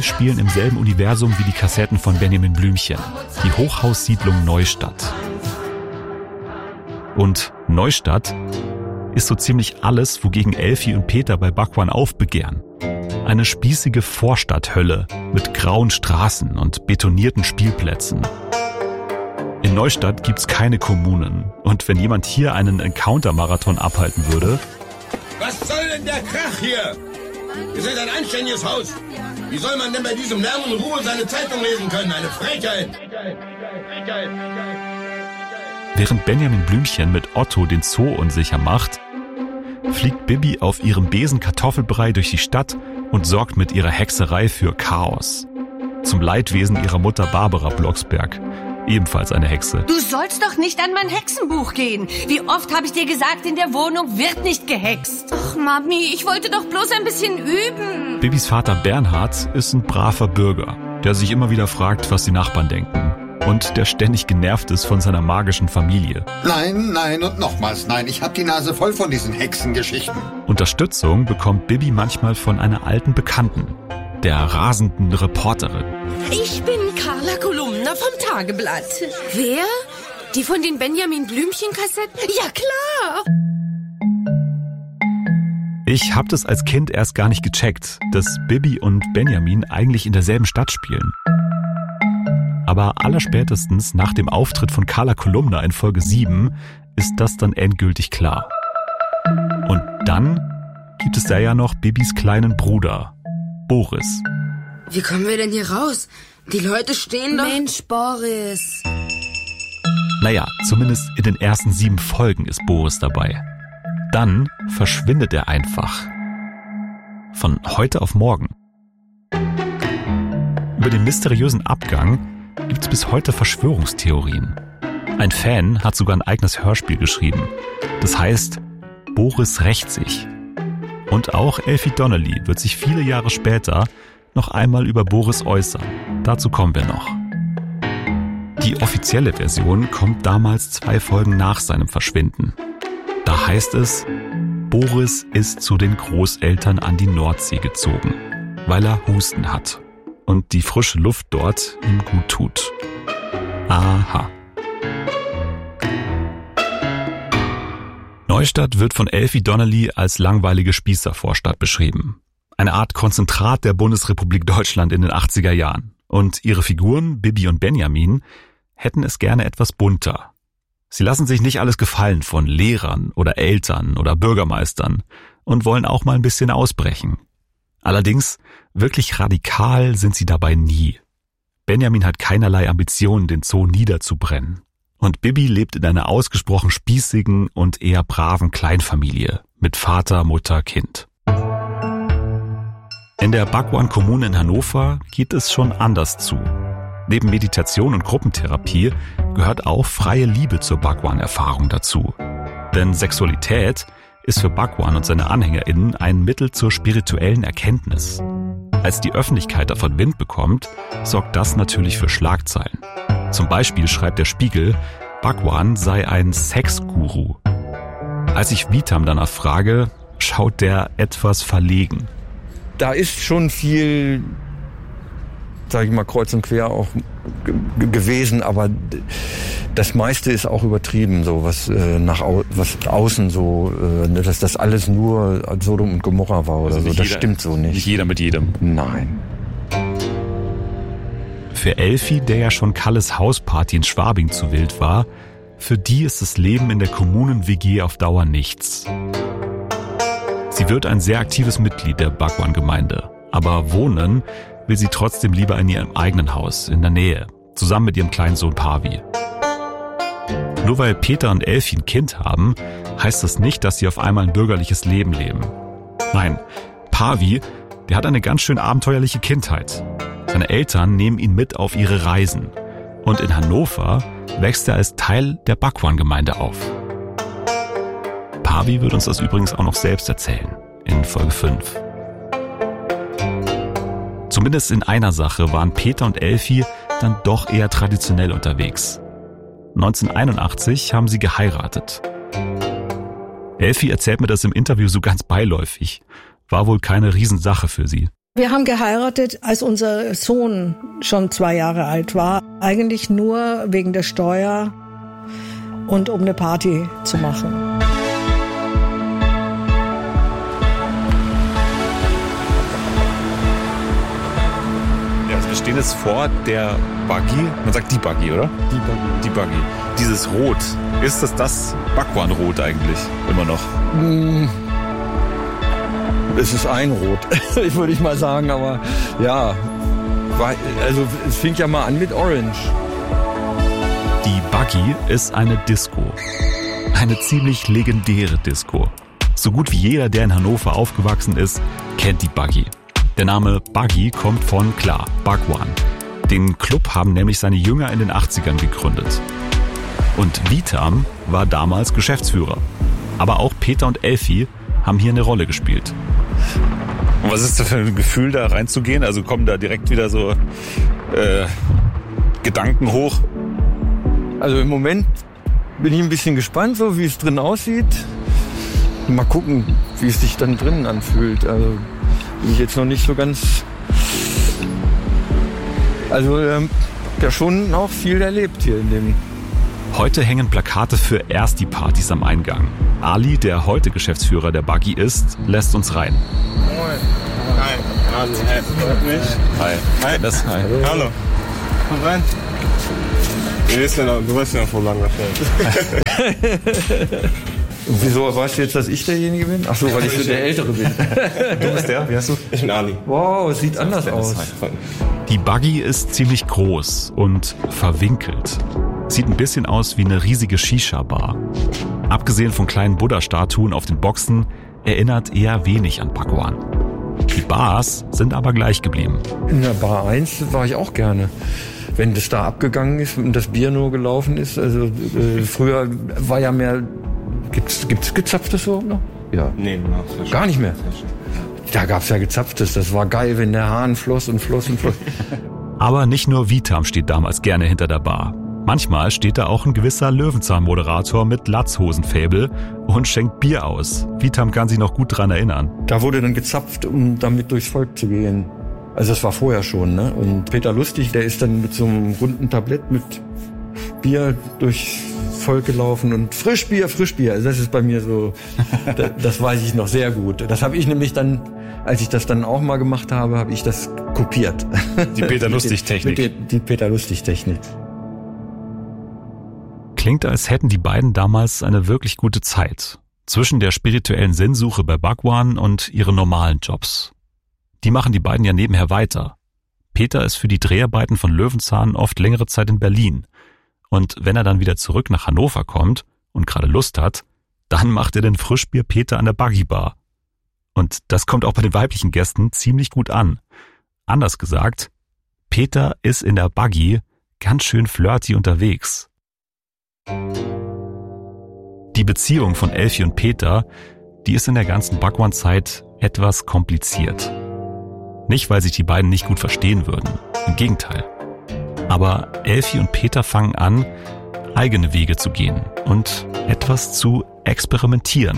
Spiele spielen im selben Universum wie die Kassetten von Benjamin Blümchen, die Hochhaussiedlung Neustadt. Und Neustadt ist so ziemlich alles, wogegen Elfi und Peter bei Bhagwan aufbegehren. Eine spießige Vorstadthölle mit grauen Straßen und betonierten Spielplätzen. In Neustadt gibt's keine Kommunen. Und wenn jemand hier einen Encounter-Marathon abhalten würde... Was soll denn der Krach hier? Ihr seid ein anständiges Haus. Wie soll man denn bei diesem Lärm in Ruhe seine Zeitung lesen können? Eine Frechheit! Während Benjamin Blümchen mit Otto den Zoo unsicher macht, fliegt Bibi auf ihrem Besen Kartoffelbrei durch die Stadt und sorgt mit ihrer Hexerei für Chaos. Zum Leidwesen ihrer Mutter Barbara Blocksberg, ebenfalls eine Hexe. Du sollst doch nicht an mein Hexenbuch gehen. Wie oft habe ich dir gesagt, in der Wohnung wird nicht gehext. Ach, Mami, ich wollte doch bloß ein bisschen üben. Bibis Vater Bernhard ist ein braver Bürger, der sich immer wieder fragt, was die Nachbarn denken. Und der ständig genervt ist von seiner magischen Familie. Nein, nein und nochmals nein. Ich hab die Nase voll von diesen Hexengeschichten. Unterstützung bekommt Bibi manchmal von einer alten Bekannten, der rasenden Reporterin. Ich bin Carla Kolumna vom Tageblatt. Wer? Die von den Benjamin Blümchen-Kassetten? Ja, klar! Ich hab das als Kind erst gar nicht gecheckt, dass Bibi und Benjamin eigentlich in derselben Stadt spielen. Aber allerspätestens nach dem Auftritt von Carla Kolumna in Folge 7 ist das dann endgültig klar. Und dann gibt es da ja noch Bibis kleinen Bruder, Boris. Wie kommen wir denn hier raus? Die Leute stehen doch... Mensch, Boris. Naja, zumindest in den ersten 7 Folgen ist Boris dabei. Dann verschwindet er einfach. Von heute auf morgen. Über den mysteriösen Abgang gibt's bis heute Verschwörungstheorien. Ein Fan hat sogar ein eigenes Hörspiel geschrieben. Das heißt, Boris rächt sich. Und auch Elfie Donnelly wird sich viele Jahre später noch einmal über Boris äußern. Dazu kommen wir noch. Die offizielle Version kommt damals 2 Folgen nach seinem Verschwinden. Da heißt es, Boris ist zu den Großeltern an die Nordsee gezogen, weil er Husten hat und die frische Luft dort ihm gut tut. Aha. Neustadt wird von Elfie Donnelly als langweilige Spießervorstadt beschrieben. Eine Art Konzentrat der Bundesrepublik Deutschland in den 80er Jahren. Und ihre Figuren, Bibi und Benjamin, hätten es gerne etwas bunter. Sie lassen sich nicht alles gefallen von Lehrern oder Eltern oder Bürgermeistern und wollen auch mal ein bisschen ausbrechen. Allerdings, wirklich radikal sind sie dabei nie. Benjamin hat keinerlei Ambitionen, den Zoo niederzubrennen. Und Bibi lebt in einer ausgesprochen spießigen und eher braven Kleinfamilie mit Vater, Mutter, Kind. In der Bhagwan-Kommune in Hannover geht es schon anders zu. Neben Meditation und Gruppentherapie gehört auch freie Liebe zur Bhagwan-Erfahrung dazu. Denn Sexualität ist für Bhagwan und seine AnhängerInnen ein Mittel zur spirituellen Erkenntnis. Als die Öffentlichkeit davon Wind bekommt, sorgt das natürlich für Schlagzeilen. Zum Beispiel schreibt der Spiegel, Bhagwan sei ein Sexguru. Als ich Vitam danach frage, schaut der etwas verlegen. Da ist schon viel, sage ich mal, kreuz und quer auch gewesen, aber das meiste ist auch übertrieben, so was was außen so, dass das alles nur Sodom und Gomorra war oder also so. Das stimmt so nicht. Nicht jeder mit jedem. Nein. Für Elfie, der ja schon Kalles Hausparty in Schwabing zu wild war, für die ist das Leben in der Kommunen-WG auf Dauer nichts. Sie wird ein sehr aktives Mitglied der Bhagwan-Gemeinde, aber wohnen will sie trotzdem lieber in ihrem eigenen Haus, in der Nähe, zusammen mit ihrem kleinen Sohn Pavi. Nur weil Peter und Elfie ein Kind haben, heißt das nicht, dass sie auf einmal ein bürgerliches Leben leben. Nein, Pavi, der hat eine ganz schön abenteuerliche Kindheit. Seine Eltern nehmen ihn mit auf ihre Reisen. Und in Hannover wächst er als Teil der Bhagwan-Gemeinde auf. Pavi wird uns das übrigens auch noch selbst erzählen, in Folge 5. Zumindest in einer Sache waren Peter und Elfie dann doch eher traditionell unterwegs. 1981 haben sie geheiratet. Elfie erzählt mir das im Interview so ganz beiläufig. War wohl keine Riesensache für sie. Wir haben geheiratet, als unser Sohn schon 2 Jahre alt war. Eigentlich nur wegen der Steuer und um eine Party zu machen. Ja, also wir stehen jetzt vor der Buggy. Man sagt die Buggy, oder? Die Buggy. Dieses Rot. Ist das Bhagwan-Rot eigentlich immer noch? Es ist ein Rot, würde ich mal sagen, aber ja, also es fing ja mal an mit Orange. Die Buggy ist eine Disco. Eine ziemlich legendäre Disco. So gut wie jeder, der in Hannover aufgewachsen ist, kennt die Buggy. Der Name Buggy kommt von, klar, Bhagwan. Den Club haben nämlich seine Jünger in den 80ern gegründet. Und Vitam war damals Geschäftsführer. Aber auch Peter und Elfi haben hier eine Rolle gespielt. Und was ist das für ein Gefühl, da reinzugehen? Also kommen da direkt wieder so Gedanken hoch? Also im Moment bin ich ein bisschen gespannt, so wie es drin aussieht. Mal gucken, wie es sich dann drinnen anfühlt. Also bin ich jetzt noch nicht so ganz... Also ja schon auch viel erlebt hier in dem... Heute hängen Plakate für Ersti-Partys am Eingang. Ali, der heute Geschäftsführer der Buggy ist, lässt uns rein. Moin. Hi. Hallo. Hey. Freut mich. Hi. Hi. Hi. Hallo. Komm rein. Du weißt ja noch, wo lang das fällt. Und wieso weißt du jetzt, dass ich derjenige bin? Ach so, weil ich so der Ältere bin. Du bist der? Wie heißt du? Ich bin Ali. Wow, es sieht anders aus. Die Buggy ist ziemlich groß und verwinkelt. Sieht ein bisschen aus wie eine riesige Shisha-Bar. Abgesehen von kleinen Buddha-Statuen auf den Boxen erinnert eher wenig an Bhagwan. Die Bars sind aber gleich geblieben. In der Bar 1 war ich auch gerne. Wenn das da abgegangen ist und das Bier nur gelaufen ist. Also früher war ja mehr... Gibt's gezapftes überhaupt noch? Ja. Nee, gar nicht mehr. Da gab's ja gezapftes. Das war geil, wenn der Hahn floss und floss und floss. Aber nicht nur Vitam steht damals gerne hinter der Bar. Manchmal steht da auch ein gewisser Löwenzahn-Moderator mit Latzhosenfaible und schenkt Bier aus. Vitam kann sich noch gut dran erinnern. Da wurde dann gezapft, um damit durchs Volk zu gehen. Also das war vorher schon, ne? Und Peter Lustig, der ist dann mit so einem runden Tablett mit Bier durchs Volk gelaufen und Frischbier. Also das ist bei mir so, das weiß ich noch sehr gut. Das habe ich nämlich dann, als ich das dann auch mal gemacht habe, habe ich das kopiert. Die Peter Lustig-Technik. Die Peter Lustig-Technik. Klingt, als hätten die beiden damals eine wirklich gute Zeit. Zwischen der spirituellen Sinnsuche bei Bhagwan und ihren normalen Jobs. Die machen die beiden ja nebenher weiter. Peter ist für die Dreharbeiten von Löwenzahn oft längere Zeit in Berlin. Und wenn er dann wieder zurück nach Hannover kommt und gerade Lust hat, dann macht er den Frischbier Peter an der Buggy Bar. Und das kommt auch bei den weiblichen Gästen ziemlich gut an. Anders gesagt, Peter ist in der Buggy ganz schön flirty unterwegs. Die Beziehung von Elfi und Peter, die ist in der ganzen Bhagwan-Zeit etwas kompliziert. Nicht, weil sich die beiden nicht gut verstehen würden, im Gegenteil. Aber Elfi und Peter fangen an, eigene Wege zu gehen und etwas zu experimentieren.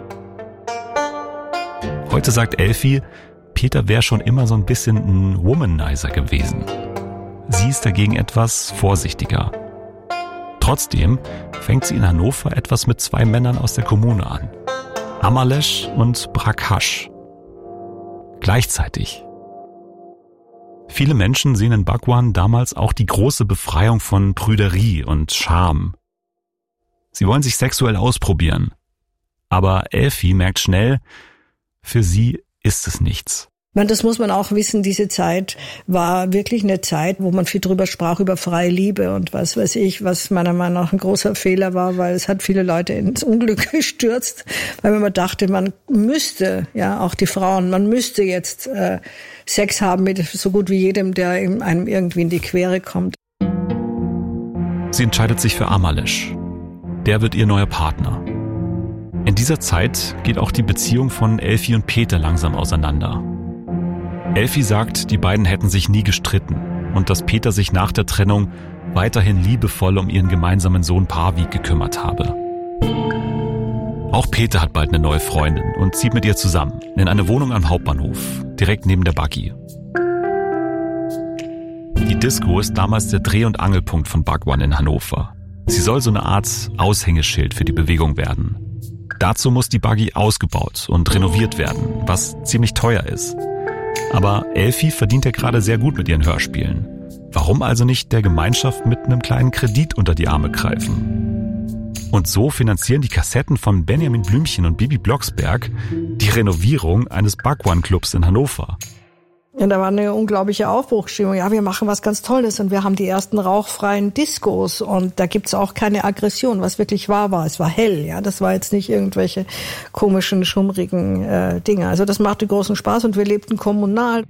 Heute sagt Elfi, Peter wäre schon immer so ein bisschen ein Womanizer gewesen. Sie ist dagegen etwas vorsichtiger. Trotzdem fängt sie in Hannover etwas mit 2 Männern aus der Kommune an. Amalesh und Prakash. Gleichzeitig. Viele Menschen sehen in Bhagwan damals auch die große Befreiung von Prüderie und Scham. Sie wollen sich sexuell ausprobieren. Aber Elfi merkt schnell, für sie ist es nichts. Das muss man auch wissen, diese Zeit war wirklich eine Zeit, wo man viel drüber sprach, über freie Liebe und was weiß ich, was meiner Meinung nach ein großer Fehler war, weil es hat viele Leute ins Unglück gestürzt, weil man dachte, man müsste, ja, auch die Frauen, man müsste jetzt Sex haben mit so gut wie jedem, der einem irgendwie in die Quere kommt. Sie entscheidet sich für Amalesh. Der wird ihr neuer Partner. In dieser Zeit geht auch die Beziehung von Elfi und Peter langsam auseinander. Elfi sagt, die beiden hätten sich nie gestritten und dass Peter sich nach der Trennung weiterhin liebevoll um ihren gemeinsamen Sohn Parvi gekümmert habe. Auch Peter hat bald eine neue Freundin und zieht mit ihr zusammen in eine Wohnung am Hauptbahnhof, direkt neben der Buggy. Die Disco ist damals der Dreh- und Angelpunkt von Bhagwan in Hannover. Sie soll so eine Art Aushängeschild für die Bewegung werden. Dazu muss die Buggy ausgebaut und renoviert werden, was ziemlich teuer ist. Aber Elfi verdient ja gerade sehr gut mit ihren Hörspielen. Warum also nicht der Gemeinschaft mit einem kleinen Kredit unter die Arme greifen? Und so finanzieren die Kassetten von Benjamin Blümchen und Bibi Blocksberg die Renovierung eines Bhagwan-Clubs in Hannover. Und da war eine unglaubliche Aufbruchsstimmung. Ja, wir machen was ganz Tolles und wir haben die ersten rauchfreien Diskos und da gibt's auch keine Aggression, was wirklich wahr war. Es war hell, ja. Das war jetzt nicht irgendwelche komischen, schummrigen Dinge. Also das machte großen Spaß und wir lebten kommunal.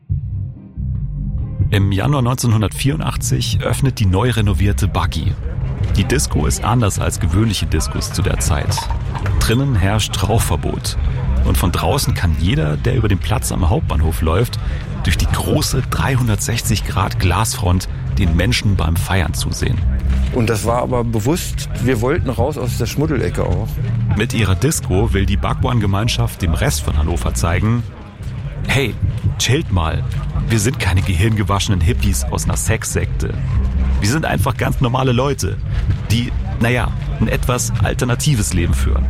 Im Januar 1984 öffnet die neu renovierte Buggy. Die Disco ist anders als gewöhnliche Diskos zu der Zeit. Drinnen herrscht Rauchverbot. Und von draußen kann jeder, der über den Platz am Hauptbahnhof läuft, durch die große 360-Grad-Glasfront den Menschen beim Feiern zusehen. Und das war aber bewusst, wir wollten raus aus der Schmuddelecke auch. Mit ihrer Disco will die Bhagwan-Gemeinschaft dem Rest von Hannover zeigen, hey, chillt mal, wir sind keine gehirngewaschenen Hippies aus einer Sexsekte. Wir sind einfach ganz normale Leute, die, ein etwas alternatives Leben führen.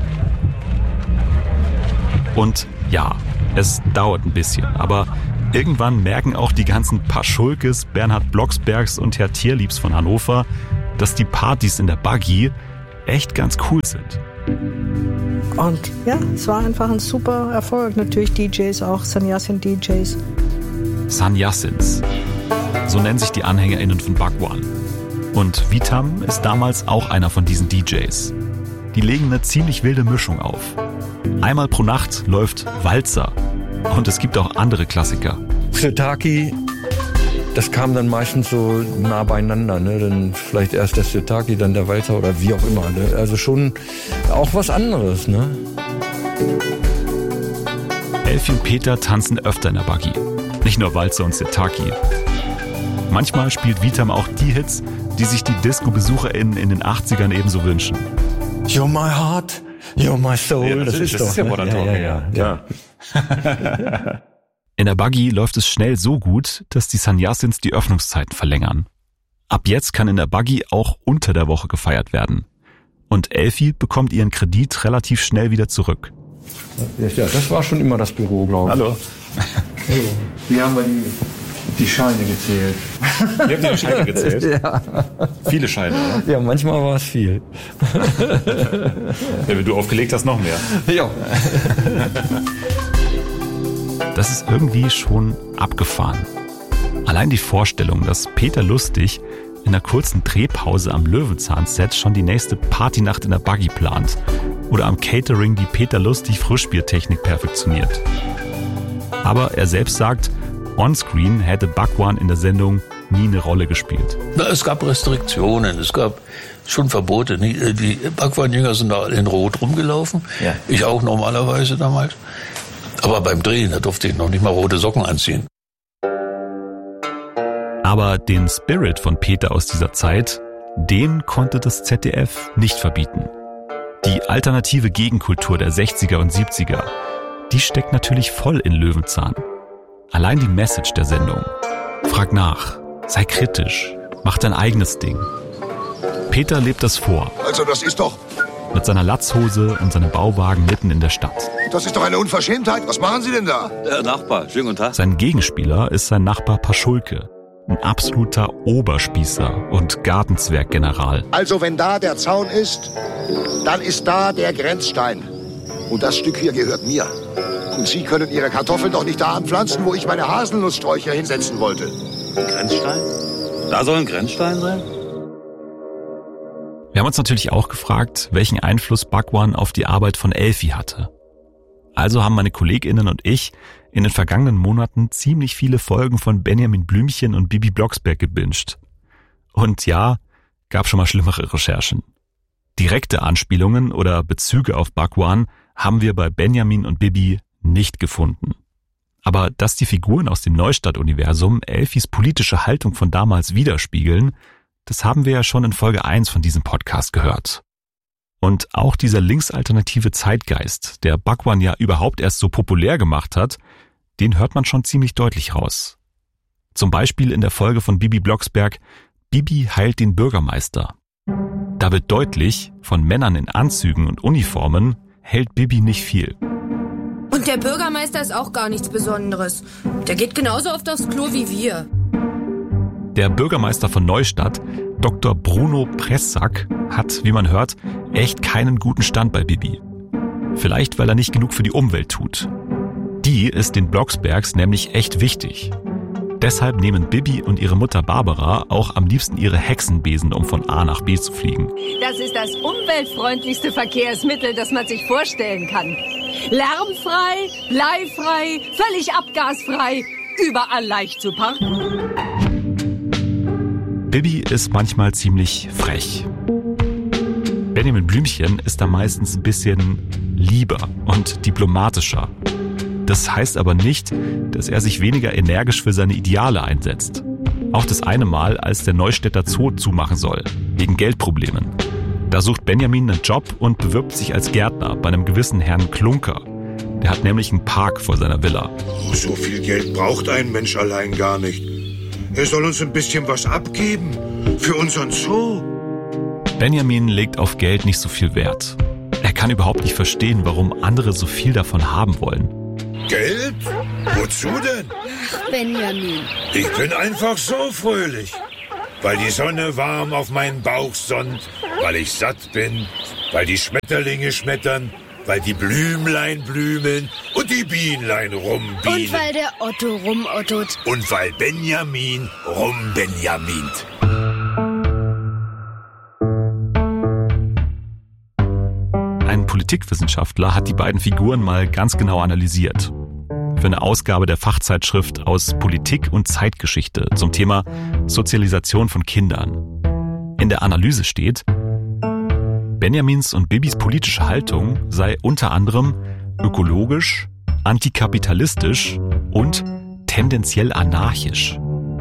Und ja, es dauert ein bisschen, aber irgendwann merken auch die ganzen Paschulkes, Bernhard Blocksbergs und Herr Tierliebs von Hannover, dass die Partys in der Buggy echt ganz cool sind. Und ja, es war einfach ein super Erfolg. Natürlich DJs auch, Sannyasin-DJs. Sannyasins, so nennen sich die AnhängerInnen von Bhagwan. Und Vitam ist damals auch einer von diesen DJs. Die legen eine ziemlich wilde Mischung auf. Einmal pro Nacht läuft Walzer. Und es gibt auch andere Klassiker. Sirtaki, das kam dann meistens so nah beieinander. Ne? Dann vielleicht erst der Sirtaki, dann der Walzer oder wie auch immer. Ne? Also schon auch was anderes. Ne? Elfi und Peter tanzen öfter in der Buggy. Nicht nur Walzer und Sirtaki. Manchmal spielt Vitam auch die Hits, die sich die Disco-BesucherInnen in den 80ern ebenso wünschen. You're my heart, you're my soul. Ja, das ist ja Modern Talking. Ja. In der Buggy läuft es schnell so gut, dass die Sannyasins die Öffnungszeiten verlängern. Ab jetzt kann in der Buggy auch unter der Woche gefeiert werden. Und Elfi bekommt ihren Kredit relativ schnell wieder zurück. Ja, das war schon immer das Büro, glaube ich. Hallo. Hier haben wir die Scheine gezählt. Ihr habt die Scheine gezählt? Ja. Viele Scheine, oder? Ja, manchmal war es viel. Ja, wenn du aufgelegt hast, noch mehr. Ja. Das ist irgendwie schon abgefahren. Allein die Vorstellung, dass Peter Lustig in einer kurzen Drehpause am Löwenzahn-Set schon die nächste Partynacht in der Buggy plant oder am Catering die Peter Lustig Frischbiertechnik perfektioniert. Aber er selbst sagt, onscreen hätte Bhagwan in der Sendung nie eine Rolle gespielt. Es gab Restriktionen, es gab schon Verbote. Die Bhagwan-Jünger sind da in Rot rumgelaufen. Ja. Ich auch normalerweise damals. Aber beim Drehen, da durfte ich noch nicht mal rote Socken anziehen. Aber den Spirit von Peter aus dieser Zeit, den konnte das ZDF nicht verbieten. Die alternative Gegenkultur der 60er und 70er, die steckt natürlich voll in Löwenzahn. Allein die Message der Sendung. Frag nach, sei kritisch, mach dein eigenes Ding. Peter lebt das vor. Also das ist doch... Mit seiner Latzhose und seinem Bauwagen mitten in der Stadt. Das ist doch eine Unverschämtheit. Was machen Sie denn da? Der Nachbar, schönen guten Tag. Sein Gegenspieler ist sein Nachbar Paschulke. Ein absoluter Oberspießer und Gartenzwerggeneral. Also wenn da der Zaun ist, dann ist da der Grenzstein. Und das Stück hier gehört mir. Und Sie können Ihre Kartoffeln doch nicht da anpflanzen, wo ich meine Haselnusssträucher hinsetzen wollte. Ein Grenzstein? Da soll ein Grenzstein sein? Wir haben uns natürlich auch gefragt, welchen Einfluss Bhagwan auf die Arbeit von Elfi hatte. Also haben meine KollegInnen und ich in den vergangenen Monaten ziemlich viele Folgen von Benjamin Blümchen und Bibi Blocksberg gebinged. Und ja, gab schon mal schlimmere Recherchen. Direkte Anspielungen oder Bezüge auf Bhagwan haben wir bei Benjamin und Bibi nicht gefunden. Aber dass die Figuren aus dem Neustadt-Universum Elfis politische Haltung von damals widerspiegeln, das haben wir ja schon in Folge 1 von diesem Podcast gehört. Und auch dieser linksalternative Zeitgeist, der Bhagwan ja überhaupt erst so populär gemacht hat, den hört man schon ziemlich deutlich raus. Zum Beispiel in der Folge von Bibi Blocksberg Bibi heilt den Bürgermeister. Da wird deutlich, von Männern in Anzügen und Uniformen hält Bibi nicht viel. Und der Bürgermeister ist auch gar nichts Besonderes. Der geht genauso oft aufs Klo wie wir. Der Bürgermeister von Neustadt, Dr. Bruno Pressack, hat, wie man hört, echt keinen guten Stand bei Bibi. Vielleicht, weil er nicht genug für die Umwelt tut. Die ist den Blocksbergs nämlich echt wichtig. Deshalb nehmen Bibi und ihre Mutter Barbara auch am liebsten ihre Hexenbesen, um von A nach B zu fliegen. Das ist das umweltfreundlichste Verkehrsmittel, das man sich vorstellen kann. Lärmfrei, bleifrei, völlig abgasfrei, überall leicht zu parken. Bibi ist manchmal ziemlich frech. Benjamin Blümchen ist da meistens ein bisschen lieber und diplomatischer. Das heißt aber nicht, dass er sich weniger energisch für seine Ideale einsetzt. Auch das eine Mal, als der Neustädter Zoo zumachen soll, wegen Geldproblemen. Da sucht Benjamin einen Job und bewirbt sich als Gärtner bei einem gewissen Herrn Klunker. Der hat nämlich einen Park vor seiner Villa. So viel Geld braucht ein Mensch allein gar nicht. Er soll uns ein bisschen was abgeben für unseren Zoo. Benjamin legt auf Geld nicht so viel Wert. Er kann überhaupt nicht verstehen, warum andere so viel davon haben wollen. Geld? Wozu denn? Ach, Benjamin. Ich bin einfach so fröhlich. Weil die Sonne warm auf meinen Bauch sonnt, weil ich satt bin, weil die Schmetterlinge schmettern, weil die Blümlein blümeln und die Bienlein rumbienen. Und weil der Otto rumottot. Und weil Benjamin rumbenjamint. Ein Politikwissenschaftler hat die beiden Figuren mal ganz genau analysiert. Für eine Ausgabe der Fachzeitschrift aus Politik und Zeitgeschichte zum Thema Sozialisation von Kindern. In der Analyse steht, Benjamins und Bibis politische Haltung sei unter anderem ökologisch, antikapitalistisch und tendenziell anarchisch.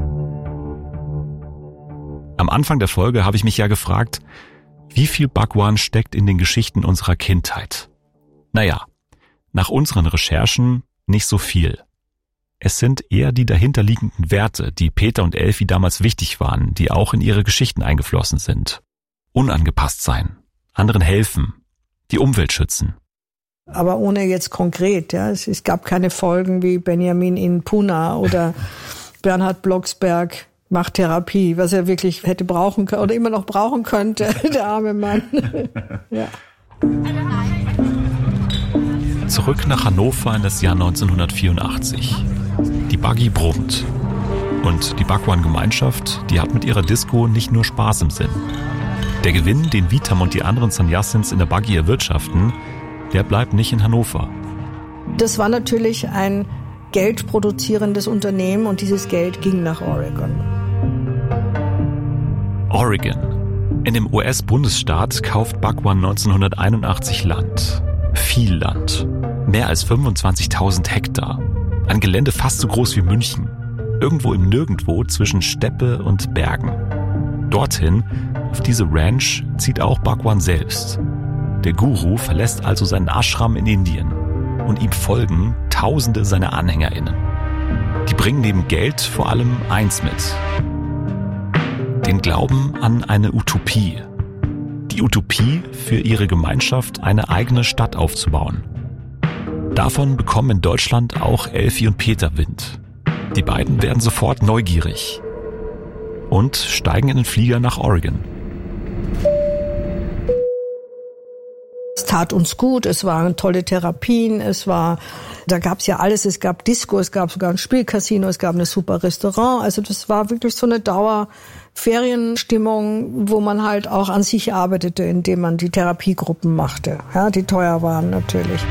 Am Anfang der Folge habe ich mich ja gefragt, wie viel Bhagwan steckt in den Geschichten unserer Kindheit? Naja, nach unseren Recherchen nicht so viel. Es sind eher die dahinterliegenden Werte, die Peter und Elfi damals wichtig waren, die auch in ihre Geschichten eingeflossen sind. Unangepasst sein, anderen helfen, die Umwelt schützen. Aber ohne jetzt konkret, ja. Es gab keine Folgen wie Benjamin in Puna oder Bernhard Blocksberg macht Therapie, was er wirklich hätte brauchen können oder immer noch brauchen könnte, der arme Mann. Ja. Zurück nach Hannover in das Jahr 1984. Die Buggy brummt. Und die Bhagwan-Gemeinschaft, die hat mit ihrer Disco nicht nur Spaß im Sinn. Der Gewinn, den Vitam und die anderen Sannyasins in der Buggy erwirtschaften, der bleibt nicht in Hannover. Das war natürlich ein geldproduzierendes Unternehmen und dieses Geld ging nach Oregon. Oregon. In dem US-Bundesstaat kauft Bhagwan 1981 Land. Viel Land. Mehr als 25.000 Hektar. Ein Gelände fast so groß wie München. Irgendwo im Nirgendwo zwischen Steppe und Bergen. Dorthin, auf diese Ranch, zieht auch Bhagwan selbst. Der Guru verlässt also seinen Ashram in Indien. Und ihm folgen Tausende seiner AnhängerInnen. Die bringen neben Geld vor allem eins mit. Den Glauben an eine Utopie. Die Utopie, für ihre Gemeinschaft eine eigene Stadt aufzubauen. Davon bekommen in Deutschland auch Elfi und Peter Wind. Die beiden werden sofort neugierig und steigen in den Flieger nach Oregon. Es tat uns gut, es waren tolle Therapien, da gab's ja alles, es gab Disco, es gab sogar ein Spielcasino, es gab ein super Restaurant, also das war wirklich so eine Dauerferienstimmung, wo man halt auch an sich arbeitete, indem man die Therapiegruppen machte, ja, die teuer waren natürlich.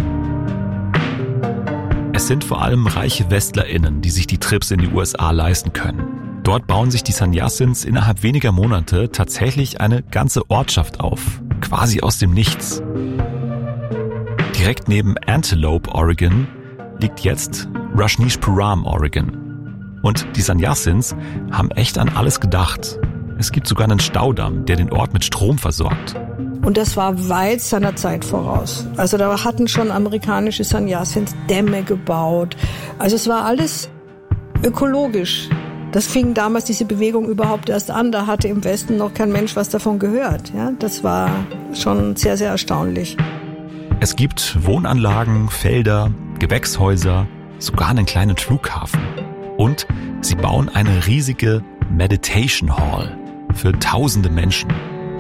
Es sind vor allem reiche WestlerInnen, die sich die Trips in die USA leisten können. Dort bauen sich die Sannyasins innerhalb weniger Monate tatsächlich eine ganze Ortschaft auf. Quasi aus dem Nichts. Direkt neben Antelope, Oregon, liegt jetzt Rajneeshpuram, Oregon. Und die Sannyasins haben echt an alles gedacht. Es gibt sogar einen Staudamm, der den Ort mit Strom versorgt. Und das war weit seiner Zeit voraus. Also da hatten schon amerikanische Sannyasins Dämme gebaut. Also es war alles ökologisch. Das fing damals diese Bewegung überhaupt erst an. Da hatte im Westen noch kein Mensch was davon gehört. Ja, das war schon sehr, sehr erstaunlich. Es gibt Wohnanlagen, Felder, Gewächshäuser, sogar einen kleinen Flughafen. Und sie bauen eine riesige Meditation Hall für tausende Menschen.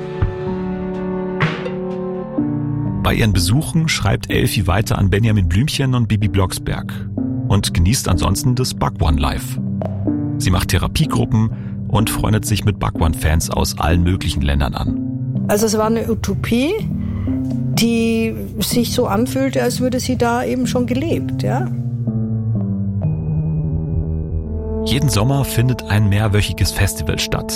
Bei ihren Besuchen schreibt Elfie weiter an Benjamin Blümchen und Bibi Blocksberg und genießt ansonsten das Bhagwan-Life. Sie macht Therapiegruppen und freundet sich mit Bhagwan-Fans aus allen möglichen Ländern an. Also es war eine Utopie, die sich so anfühlte, als würde sie da eben schon gelebt, ja. Jeden Sommer findet ein mehrwöchiges Festival statt.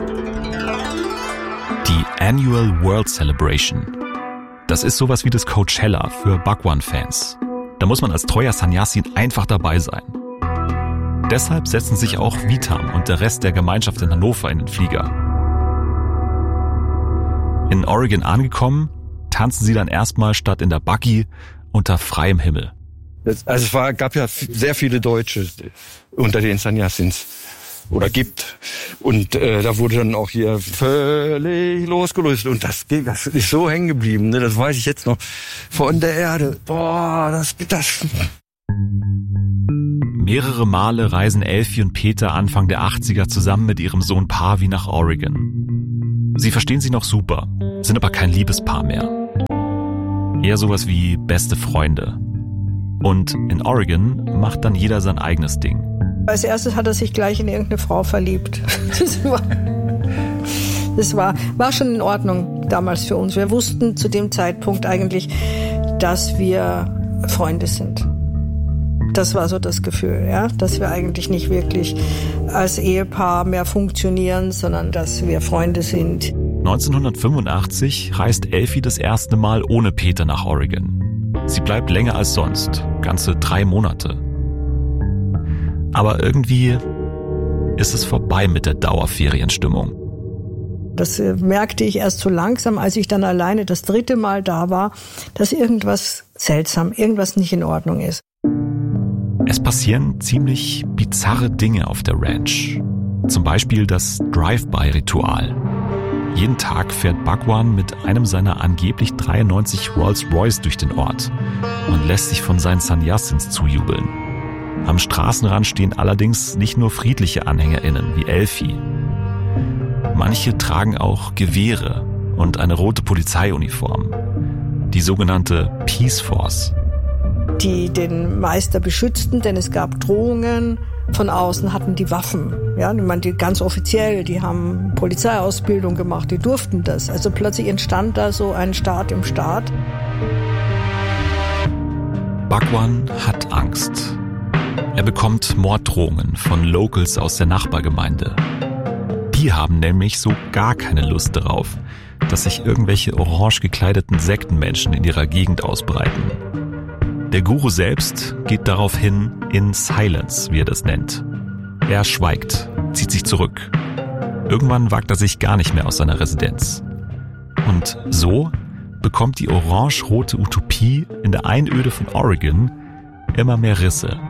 Die Annual World Celebration. Das ist sowas wie das Coachella für Bhagwan-Fans. Da muss man als treuer Sannyasin einfach dabei sein. Deshalb setzen sich auch Vitam und der Rest der Gemeinschaft in Hannover in den Flieger. In Oregon angekommen, tanzen sie dann erstmal statt in der Buggy unter freiem Himmel. Es gab ja sehr viele Deutsche unter den Sannyasins. Oder gibt. Und da wurde dann auch hier völlig losgelöst. Und das ist so hängen geblieben, ne? Das weiß ich jetzt noch. Von der Erde. Boah, das. Mehrere Male reisen Elfie und Peter Anfang der 80er zusammen mit ihrem Sohn Pavi nach Oregon. Sie verstehen sich noch super, sind aber kein Liebespaar mehr. Eher sowas wie beste Freunde. Und in Oregon macht dann jeder sein eigenes Ding. Als erstes hat er sich gleich in irgendeine Frau verliebt. Das war schon in Ordnung damals für uns. Wir wussten zu dem Zeitpunkt eigentlich, dass wir Freunde sind. Das war so das Gefühl, ja, dass wir eigentlich nicht wirklich als Ehepaar mehr funktionieren, sondern dass wir Freunde sind. 1985 reist Elfie das erste Mal ohne Peter nach Oregon. Sie bleibt länger als sonst, ganze 3 Monate. Aber irgendwie ist es vorbei mit der Dauerferienstimmung. Das merkte ich erst so langsam, als ich dann alleine das 3. Mal da war, dass irgendwas seltsam, irgendwas nicht in Ordnung ist. Es passieren ziemlich bizarre Dinge auf der Ranch. Zum Beispiel das Drive-by-Ritual. Jeden Tag fährt Bhagwan mit einem seiner angeblich 93 Rolls-Royce durch den Ort und lässt sich von seinen Sannyasins zujubeln. Am Straßenrand stehen allerdings nicht nur friedliche AnhängerInnen wie Elfie. Manche tragen auch Gewehre und eine rote Polizeiuniform. Die sogenannte Peace Force. Die den Meister beschützten, denn es gab Drohungen. Von außen hatten die Waffen. Ja, ich meine, die ganz offiziell, die haben Polizeiausbildung gemacht, die durften das. Also plötzlich entstand da so ein Staat im Staat. Bhagwan hat Angst. Er bekommt Morddrohungen von Locals aus der Nachbargemeinde. Die haben nämlich so gar keine Lust darauf, dass sich irgendwelche orange gekleideten Sektenmenschen in ihrer Gegend ausbreiten. Der Guru selbst geht daraufhin in Silence, wie er das nennt. Er schweigt, zieht sich zurück. Irgendwann wagt er sich gar nicht mehr aus seiner Residenz. Und so bekommt die orange-rote Utopie in der Einöde von Oregon immer mehr Risse.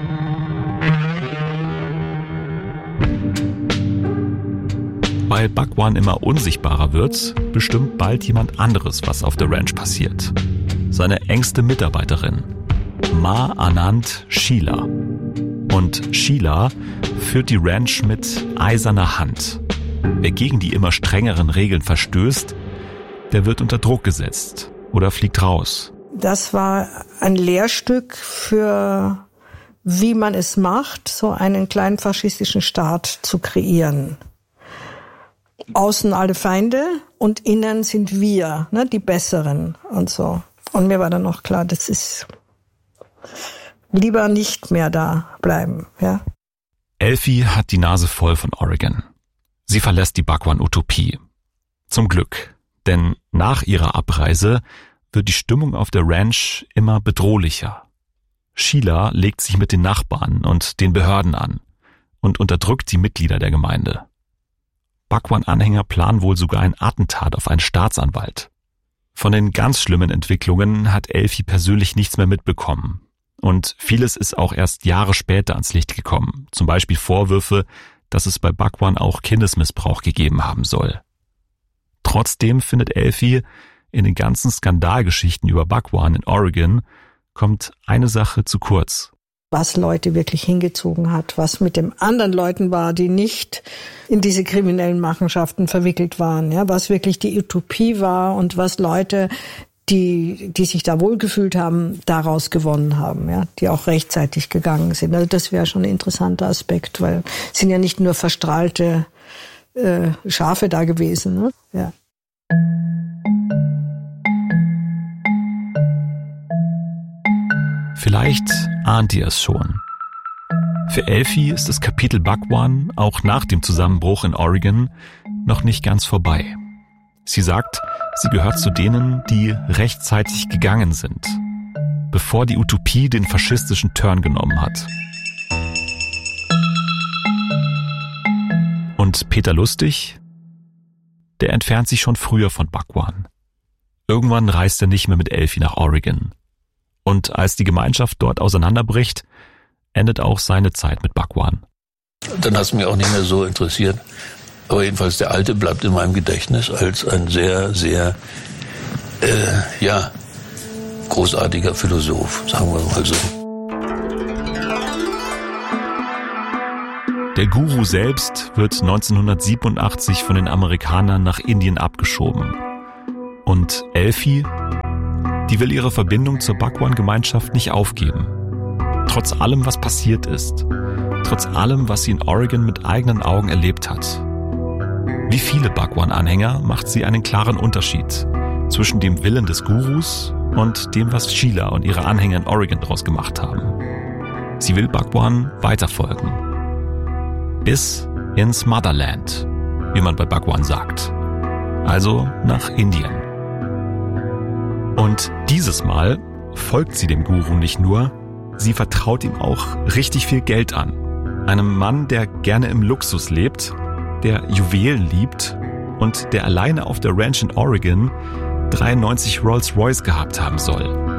Weil Bhagwan immer unsichtbarer wird, bestimmt bald jemand anderes, was auf der Ranch passiert. Seine engste Mitarbeiterin, Ma Anand Sheila. Und Sheila führt die Ranch mit eiserner Hand. Wer gegen die immer strengeren Regeln verstößt, der wird unter Druck gesetzt oder fliegt raus. Das war ein Lehrstück für, wie man es macht, so einen kleinen faschistischen Staat zu kreieren. Außen alle Feinde und innen sind wir, ne, die Besseren und so. Und mir war dann noch klar, das ist lieber nicht mehr da bleiben, ja. Elfie hat die Nase voll von Oregon. Sie verlässt die Bhagwan-Utopie. Zum Glück, denn nach ihrer Abreise wird die Stimmung auf der Ranch immer bedrohlicher. Sheila legt sich mit den Nachbarn und den Behörden an und unterdrückt die Mitglieder der Gemeinde. Bhagwan-Anhänger planen wohl sogar ein Attentat auf einen Staatsanwalt. Von den ganz schlimmen Entwicklungen hat Elfie persönlich nichts mehr mitbekommen. Und vieles ist auch erst Jahre später ans Licht gekommen. Zum Beispiel Vorwürfe, dass es bei Bhagwan auch Kindesmissbrauch gegeben haben soll. Trotzdem findet Elfie, in den ganzen Skandalgeschichten über Bhagwan in Oregon kommt eine Sache zu kurz. Was Leute wirklich hingezogen hat, was mit den anderen Leuten war, die nicht in diese kriminellen Machenschaften verwickelt waren, ja, was wirklich die Utopie war und was Leute, die sich da wohlgefühlt haben, daraus gewonnen haben, ja, die auch rechtzeitig gegangen sind. Also das wäre schon ein interessanter Aspekt, weil es sind ja nicht nur verstrahlte Schafe da gewesen, ne? Ja. Vielleicht ahnt ihr es schon. Für Elfie ist das Kapitel Bhagwan auch nach dem Zusammenbruch in Oregon noch nicht ganz vorbei. Sie sagt, sie gehört zu denen, die rechtzeitig gegangen sind, bevor die Utopie den faschistischen Turn genommen hat. Und Peter Lustig, der entfernt sich schon früher von Bhagwan. Irgendwann reist er nicht mehr mit Elfie nach Oregon. Und als die Gemeinschaft dort auseinanderbricht, endet auch seine Zeit mit Bhagwan. Dann hat es mich auch nicht mehr so interessiert. Aber jedenfalls der Alte bleibt in meinem Gedächtnis als ein sehr, sehr, großartiger Philosoph, sagen wir mal so. Der Guru selbst wird 1987 von den Amerikanern nach Indien abgeschoben. Und Elfie, die will ihre Verbindung zur Bhagwan-Gemeinschaft nicht aufgeben. Trotz allem, was passiert ist. Trotz allem, was sie in Oregon mit eigenen Augen erlebt hat. Wie viele Bhagwan-Anhänger macht sie einen klaren Unterschied zwischen dem Willen des Gurus und dem, was Sheila und ihre Anhänger in Oregon daraus gemacht haben. Sie will Bhagwan weiterfolgen. Bis ins Motherland, wie man bei Bhagwan sagt. Also nach Indien. Und dieses Mal folgt sie dem Guru nicht nur, sie vertraut ihm auch richtig viel Geld an. Einem Mann, der gerne im Luxus lebt, der Juwelen liebt und der alleine auf der Ranch in Oregon 93 Rolls-Royce gehabt haben soll.